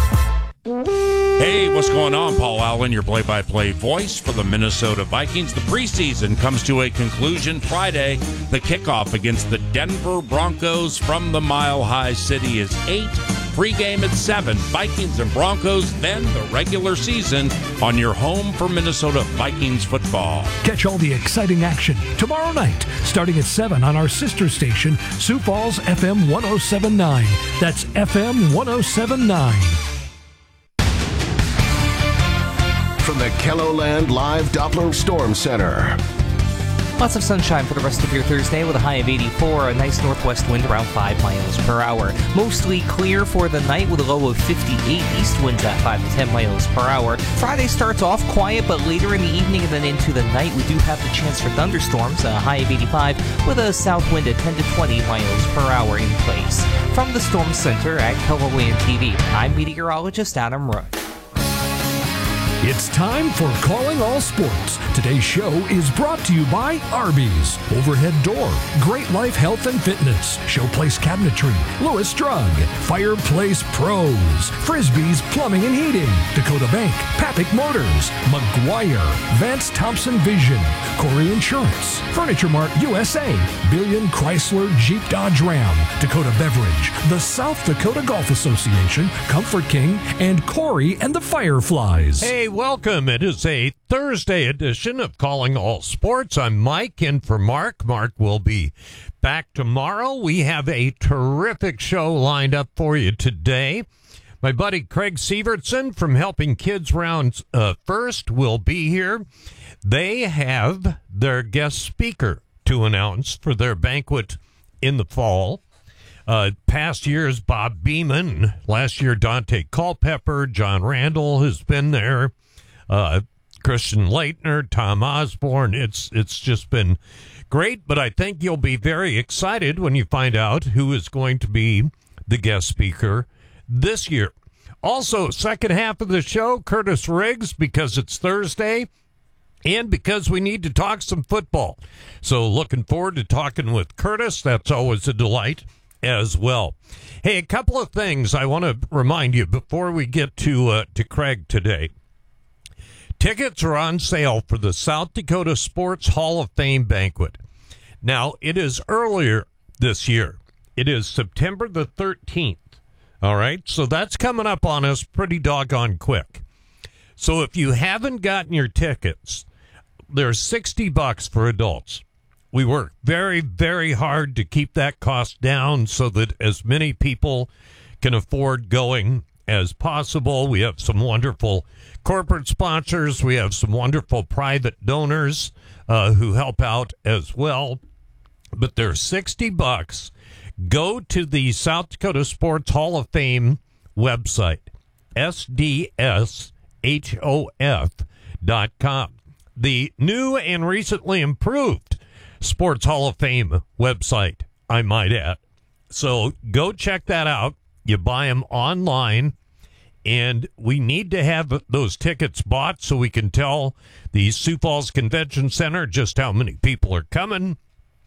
Hey, what's going on? Paul Allen, your play-by-play voice for the Minnesota Vikings. The preseason comes to a conclusion Friday. The kickoff against the Denver Broncos from the Mile High City is eight. Pre-game at seven. Vikings and Broncos, then the regular season on your home for Minnesota Vikings football. Catch all the exciting action tomorrow night, starting at seven on our sister station, Sioux Falls F M one oh seven point nine. That's F M one oh seven point nine. From the KELOLAND Live Doppler Storm Center. Lots of sunshine for the rest of your Thursday with a high of eighty-four, a nice northwest wind around five miles per hour. Mostly clear for the night with a low of fifty-eight, east winds at five to ten miles per hour. Friday starts off quiet, but later in the evening and then into the night, we do have the chance for thunderstorms, a high of eighty-five with a south wind at ten to twenty miles per hour in place. From the Storm Center at KELOLAND T V, I'm meteorologist Adam Root. It's time for Calling All Sports. Today's show is brought to you by Arby's, Overhead Door, Great Life Health and Fitness, Showplace Cabinetry, Lewis Drug, Fireplace Pros, Frisbee's Plumbing and Heating, Dakota Bank, Papik Motors, McGuire, Vance Thompson Vision, Corey Insurance, Furniture Mart U S A, Billion Chrysler Jeep Dodge Ram, Dakota Beverage, the South Dakota Golf Association, Comfort King, and Corey and the Fireflies. Hey, welcome. It is a Thursday edition of Calling All Sports. I'm Mike, in for Mark. Mark will be back tomorrow. We have a terrific show lined up for you today. My buddy Craig Sievertson from Helping Kids Round uh, First will be here. They have their guest speaker to announce for their banquet in the fall. Uh, past years, Bob Beeman. Last year, Dante Culpepper. John Randall has been there. Uh, Christian Leitner, Tom Osborne. It's it's just been great, but I think you'll be very excited when you find out who is going to be the guest speaker this year. Also, second half of the show, Curtis Riggs, because it's Thursday and because we need to talk some football. So looking forward to talking with Curtis. That's always a delight as well. Hey, a couple of things I want to remind you before we get to uh, to Craig today. Tickets are on sale for the South Dakota Sports Hall of Fame banquet. Now, it is earlier this year. It is September the thirteenth. All right, so that's coming up on us pretty doggone quick. So if you haven't gotten your tickets, they're sixty bucks for adults. We work very, very hard to keep that cost down so that as many people can afford going as possible. We have some wonderful corporate sponsors. We have some wonderful private donors uh, who help out as well. But they're sixty bucks. Go to the South Dakota Sports Hall of Fame website, S D S H O F dot com. the new and recently improved Sports Hall of Fame website, I might add. So go check that out. You buy them online, and we need to have those tickets bought so we can tell the Sioux Falls Convention Center just how many people are coming,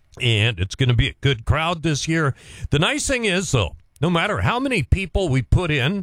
and it's going to be a good crowd this year. The nice thing is, though, no matter how many people we put in,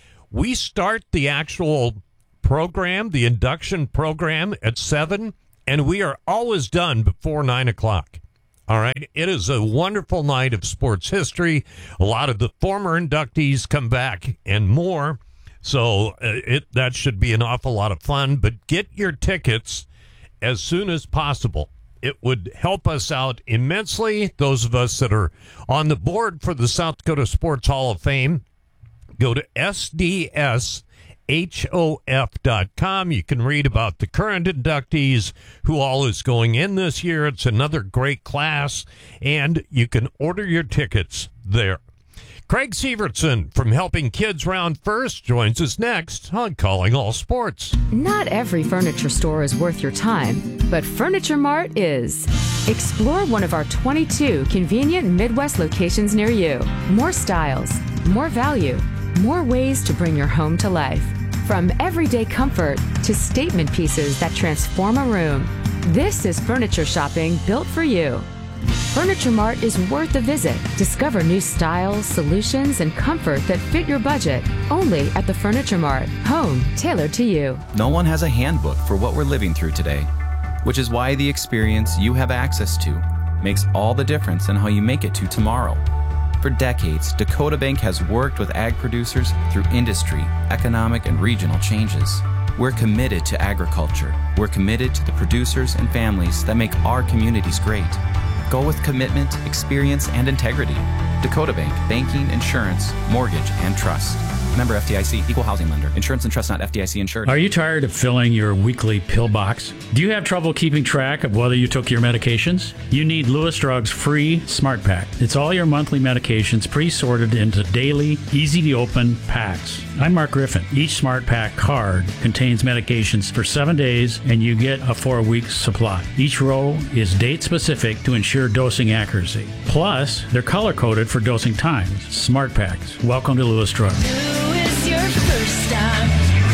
we start the actual program, the induction program, at seven, and we are always done before nine o'clock. All right. It is a wonderful night of sports history. A lot of the former inductees come back and more. So uh, it that should be an awful lot of fun. But get your tickets as soon as possible. It would help us out immensely. Those of us that are on the board for the South Dakota Sports Hall of Fame, go to S D S H O F dot com. You can read about the current inductees, who all is going in this year. It's another great class, and you can order your tickets there. Craig Severson from Helping Kids Round First joins us next on Calling All Sports. Not every furniture store is worth your time, but Furniture Mart is. Explore one of our twenty-two convenient Midwest locations near you. More styles, more value, more ways to bring your home to life. From everyday comfort to statement pieces that transform a room, this is furniture shopping built for you. Furniture Mart is worth a visit. Discover new styles, solutions, and comfort that fit your budget. Only at the Furniture Mart. Home tailored to you. No one has a handbook for what we're living through today, which is why the experience you have access to makes all the difference in how you make it to tomorrow. For decades, Dakota Bank has worked with ag producers through industry, economic, and regional changes. We're committed to agriculture. We're committed to the producers and families that make our communities great. Go with commitment, experience, and integrity. Dakota Bank, banking, insurance, mortgage, and trust. Member F D I C, equal housing lender. Insurance and trust not F D I C insured. Are you tired of filling your weekly pill box? Do you have trouble keeping track of whether you took your medications? You need Lewis Drug's free Smart Pack. It's all your monthly medications pre-sorted into daily, easy-to-open packs. I'm Mark Griffin. Each Smart Pack card contains medications for seven days, and you get a four-week supply. Each row is date-specific to ensure dosing accuracy. Plus, they're color-coded for dosing times. Smart Packs. Welcome to Lewis Drug. Your first stop.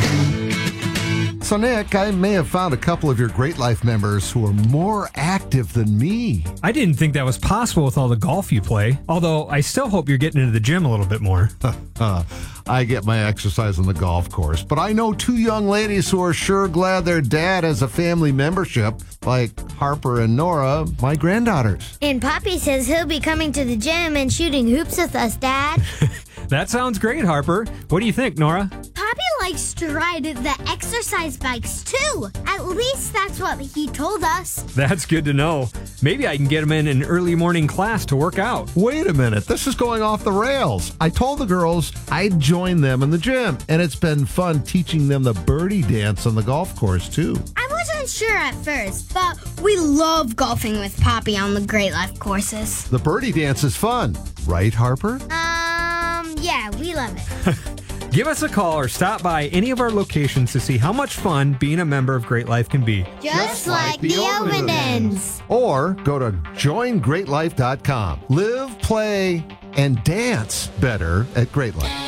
So, Nick, I may have found a couple of your Great Life members who are more active than me. I didn't think that was possible with all the golf you play, although I still hope you're getting into the gym a little bit more. uh, I get my exercise on the golf course, but I know two young ladies who are sure glad their dad has a family membership, like Harper and Nora, my granddaughters. And Poppy says he'll be coming to the gym and shooting hoops with us, Dad. That sounds great, Harper. What do you think, Nora? Poppy likes to ride the exercise bikes, too. At least that's what he told us. That's good to know. Maybe I can get him in an early morning class to work out. Wait a minute. This is going off the rails. I told the girls I'd join them in the gym, and it's been fun teaching them the birdie dance on the golf course, too. I wasn't sure at first, but we love golfing with Poppy on the Great Life courses. The birdie dance is fun. Right, Harper? Um, yeah, we love it. Give us a call or stop by any of our locations to see how much fun being a member of Great Life can be. Just, Just like, like the Ovendens. Or go to join great life dot com. Live, play, and dance better at Great Life.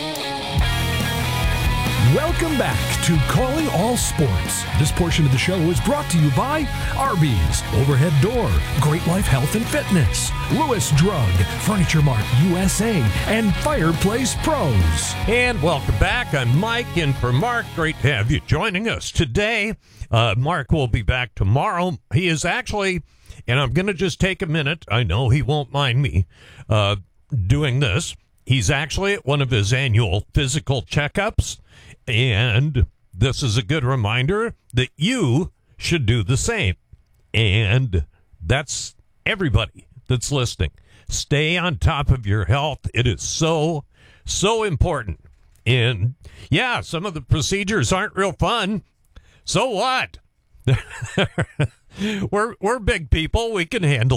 Welcome back to Calling All Sports. This portion of the show is brought to you by Arby's, Overhead Door, Great Life Health and Fitness, Lewis Drug, Furniture Mart U S A, and Fireplace Pros. And welcome back. I'm Mike in for Mark. Great to have you joining us today. Uh, Mark will be back tomorrow. He is actually, and I'm going to just take a minute. I know he won't mind me uh, doing this. He's actually at one of his annual physical checkups. And this is a good reminder that you should do the same. And that's everybody that's listening. Stay on top of your health. It is so, so important. And yeah, some of the procedures aren't real fun. So what? we're we're big people. We can handle it.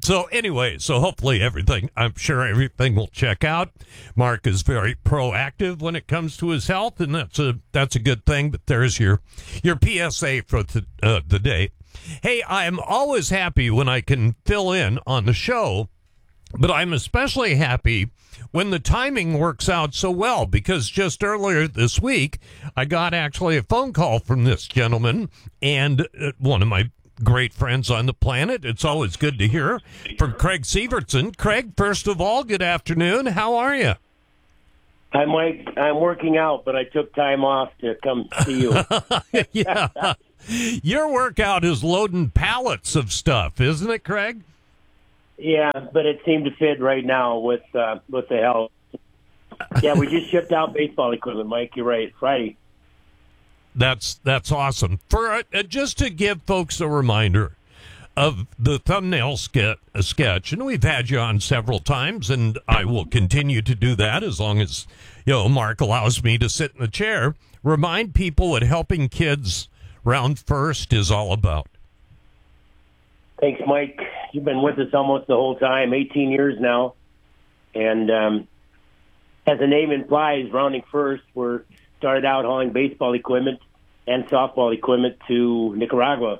So anyway, so hopefully everything, I'm sure everything will check out. Mark is very proactive when it comes to his health, and that's a that's a good thing. But there's your your P S A for the, uh, the day. Hey, I'm always happy when I can fill in on the show, but I'm especially happy when the timing works out so well, because just earlier this week, I got actually a phone call from this gentleman, and uh, one of my great friends on the planet. It's always good to hear from Craig Severson. Craig, first of all, good afternoon. How are you? Hi, Mike. I'm working out, but I took time off to come see you. Yeah. Your workout is loading pallets of stuff, isn't it, Craig? Yeah, but it seemed to fit right now with uh, with the health. Yeah, we just shipped out baseball equipment, Mike. You're right. Friday. That's that's awesome. For uh, just to give folks a reminder of the thumbnail sketch, a sketch, and we've had you on several times, and I will continue to do that as long as you know Mark allows me to sit in the chair. Remind people what Helping Kids Round First is all about. Thanks, Mike. You've been with us almost the whole time, eighteen years now, and um, as the name implies, Rounding First, we're started out hauling baseball equipment and softball equipment to Nicaragua.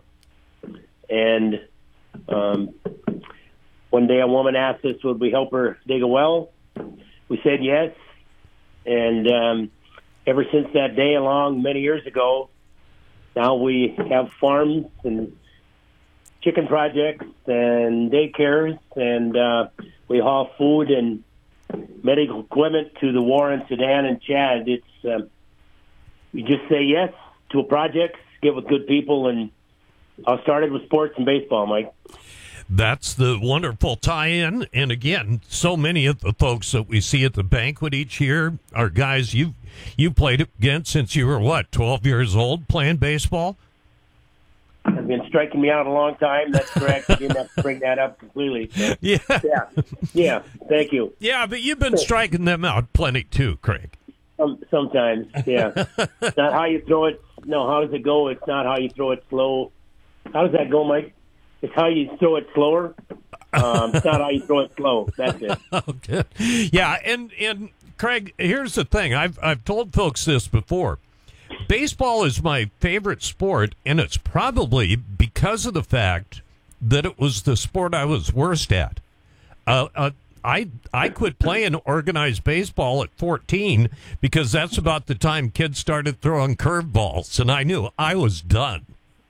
And um, one day a woman asked us, would we help her dig a well? We said yes. And um, ever since that day along many years ago, now we have farms and chicken projects and daycares, and uh, we haul food and medical equipment to the war in Sudan and Chad. It's uh, you just say yes to a project, get with good people, and I started with sports and baseball, Mike. That's the wonderful tie-in. And again, so many of the folks that we see at the banquet each year are guys you you played against since you were, what, twelve years old playing baseball? Have been striking me out a long time. That's correct. You didn't have to bring that up completely. So. Yeah. Yeah. Yeah. Thank you. Yeah, but you've been striking them out plenty too, Craig. Um, sometimes, yeah. It's not how you throw it. No, how does it go? It's not how you throw it slow. How does that go, Mike? It's how you throw it slower. Um, it's not how you throw it slow. That's it. Okay. Yeah, and and Craig, here's the thing. I've I've told folks this before. Baseball is my favorite sport, and it's probably because of the fact that it was the sport I was worst at. Uh, uh, I I quit playing organized baseball at fourteen because that's about the time kids started throwing curveballs, and I knew I was done.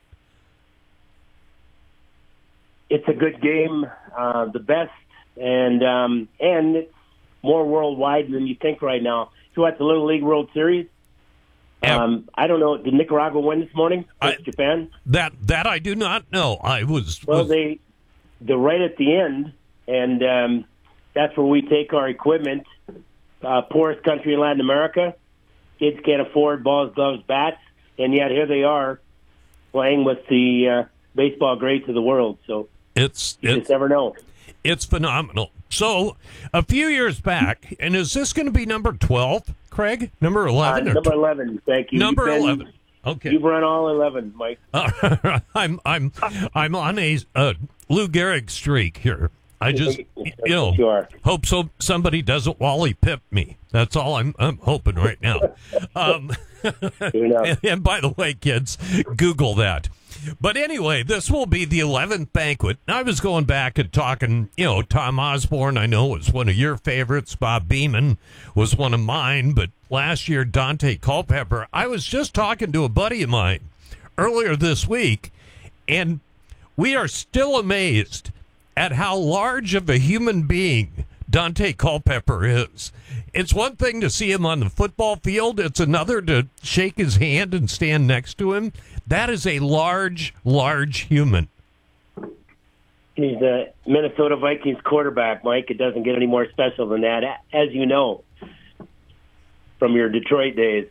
It's a good game, uh, the best, and um, and it's more worldwide than you think right now. So at the Little League World Series, um, I don't know. Did Nicaragua win this morning against Japan? That that I do not know. I was well. was, They they're right at the end, and um, that's where we take our equipment. Uh, poorest country in Latin America. Kids can't afford balls, gloves, bats, and yet here they are playing with the uh, baseball greats of the world. So it's you it's, just never know. It's phenomenal. So a few years back, and is this going to be number twelve, Craig? Number eleven? Uh, or number tw- eleven. Thank you. Number You've been- eleven. Okay. You've run all eleven, Mike. Uh, I'm I'm I'm on a uh, Lou Gehrig streak here. I just you know Sure. hope so somebody doesn't Wally Pip me. That's all I'm I'm hoping right now. Um, and, and by the way, kids, Google that. But anyway, this will be the eleventh banquet. I was going back and talking, you know, Tom Osborne, I know, was one of your favorites. Bob Beeman was one of mine. But last year, Dante Culpepper, I was just talking to a buddy of mine earlier this week, and we are still amazed at how large of a human being Dante Culpepper is. It's one thing to see him on the football field. It's another to shake his hand and stand next to him. That is a large, large human. He's the Minnesota Vikings quarterback, Mike. It doesn't get any more special than that, as you know from your Detroit days.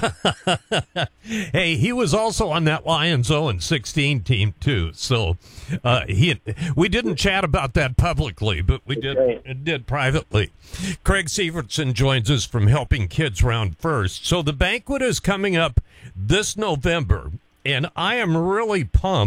Hey, he was also on that Lions oh and sixteen team too. So uh, he we didn't chat about that publicly, but we did right. did privately. Craig Severson joins us from Helping Kids Round First. So the banquet is coming up this November, and I am really pumped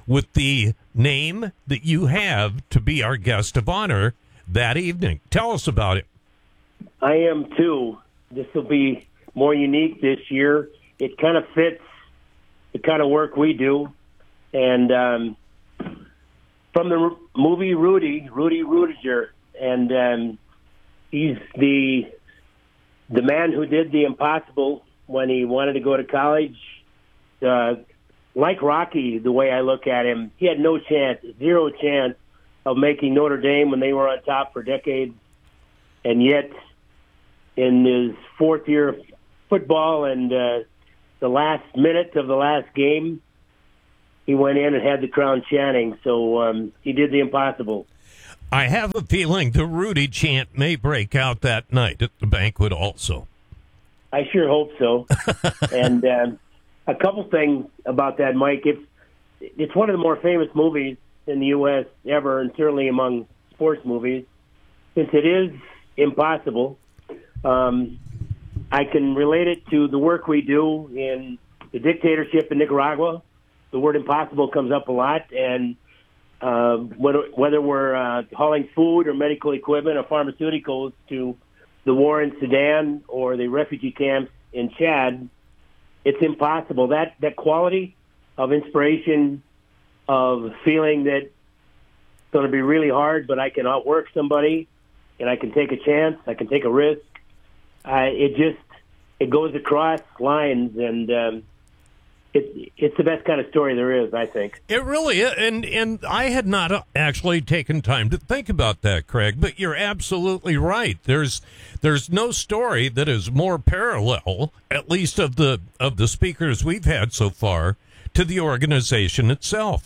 with the name that you have to be our guest of honor that evening. Tell us about it. I am too. This will be more unique this year. It kind of fits the kind of work we do. And um, from the r- movie Rudy, Rudy Rudiger, and um, he's the the man who did the impossible when he wanted to go to college. Uh, like Rocky, the way I look at him, he had no chance, zero chance of making Notre Dame when they were on top for decades. And yet, in his fourth year of football and uh, the last minute of the last game, he went in and had the crowd chanting. So um, he did the impossible. I have a feeling the Rudy chant may break out that night at the banquet also. I sure hope so. And um, a couple things about that, Mike. It's, it's one of the more famous movies in the U S ever, and certainly among sports movies. Since it is impossible, um, I can relate it to the work we do in the dictatorship in Nicaragua. The word impossible comes up a lot, and uh, whether, whether we're uh, hauling food or medical equipment or pharmaceuticals to the war in Sudan or the refugee camps in Chad, it's impossible. That that quality of inspiration, of feeling that it's going to be really hard, but I can outwork somebody, and I can take a chance, I can take a risk. Uh, it just it goes across lines, and um, it's it's the best kind of story there is, I think. It really is, and and I had not actually taken time to think about that, Craig. But you're absolutely right. There's there's no story that is more parallel, at least of the of the speakers we've had so far, to the organization itself.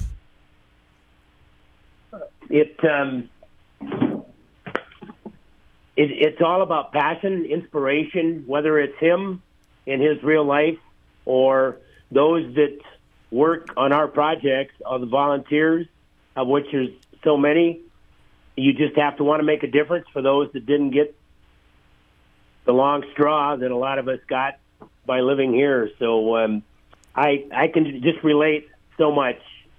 It um, it it's all about passion, inspiration. Whether it's him in his real life or those that work on our projects are the volunteers, of which there's so many. You just have to want to make a difference for those that didn't get the long straw that a lot of us got by living here. So um, I I can just relate so much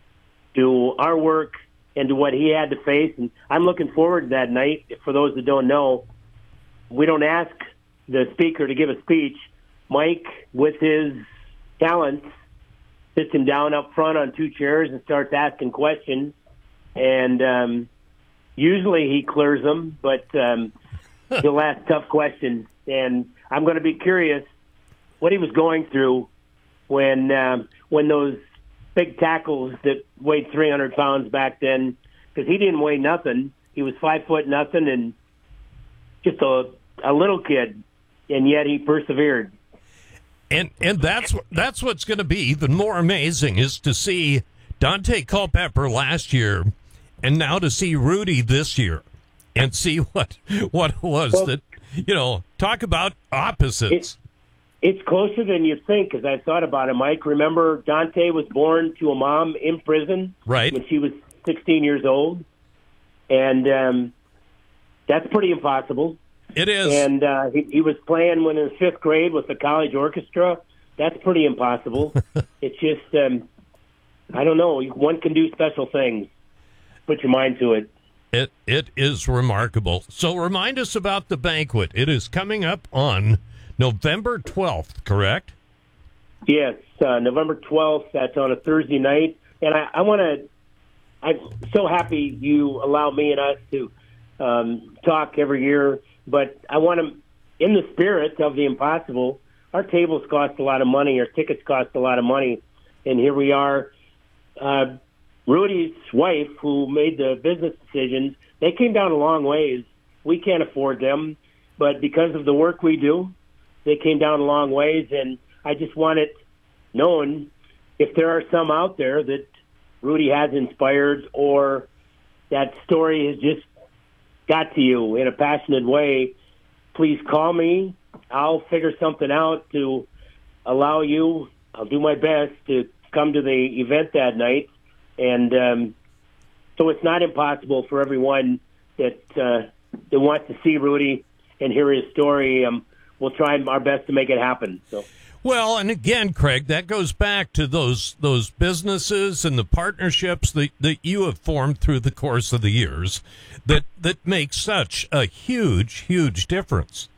to our work and to what he had to face. And I'm looking forward to that night. For those that don't know, we don't ask the speaker to give a speech. Mike, with his talent, sits him down up front on two chairs and starts asking questions. And um, usually he clears them, but um, he'll ask tough questions. And I'm going to be curious what he was going through when um, when those big tackles that weighed three hundred pounds back then, because he didn't weigh nothing. He was five foot nothing and just a, a little kid, and yet he persevered. And and that's that's what's going to be even more amazing is to see Dante Culpepper last year, and now to see Rudy this year, and see what what it was well, that you know. Talk about opposites. It, it's closer than you think, because I thought about it, Mike. Remember, Dante was born to a mom in prison, right, when she was sixteen years old, and um, that's pretty impossible. It is. And uh, he, he was playing when in fifth grade with the college orchestra. That's pretty impossible. It's just, um, I don't know. One can do special things. Put your mind to it. It It is remarkable. So remind us about the banquet. It is coming up on November twelfth, correct? Yes, uh, November twelfth. That's on a Thursday night. And I, I want to, I'm so happy you allow me and us to um, talk every year. But I want to, in the spirit of the impossible, our tables cost a lot of money, our tickets cost a lot of money, and here we are. Uh, Rudy's wife, who made the business decisions, they came down a long ways. We can't afford them, but because of the work we do, they came down a long ways, and I just want it known, if there are some out there that Rudy has inspired or that story has just got to you in a passionate way, please call me. I'll figure something out to allow you. I'll do my best to come to the event that night. And um, so it's not impossible for everyone that, uh, that wants to see Rudy and hear his story. Um, we'll try our best to make it happen. So. Well, and again, Craig, that goes back to those those businesses and the partnerships that, that you have formed through the course of the years that, that make such a huge, huge difference.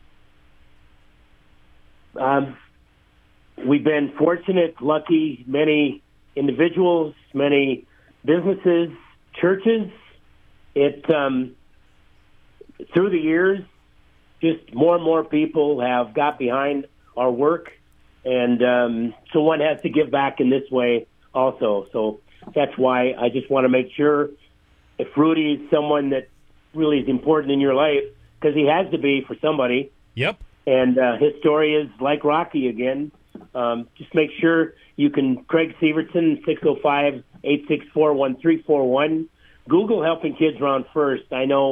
Um, we've been fortunate, lucky, many individuals, many businesses, churches. It um, through the years, just more and more people have got behind our work, and um, so one has to give back in this way also. So that's why I just want to make sure if Rudy is someone that really is important in your life, because he has to be for somebody. Yep. And uh, his story is like Rocky again. Um, just make sure you can, Craig Severson, six oh five, eight six four, one three four one. Google Helping Kids Round First. I know